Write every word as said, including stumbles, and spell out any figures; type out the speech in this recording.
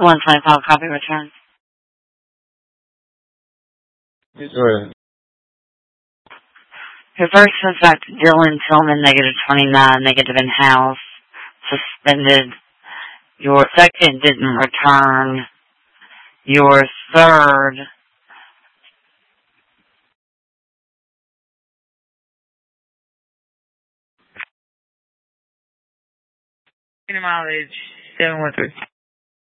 one twenty-five copy return. Go ahead. Your first suspect, Dylan Tillman, negative twenty-nine, negative in-house, suspended. Your second didn't return. Your third, mileage, seven one three.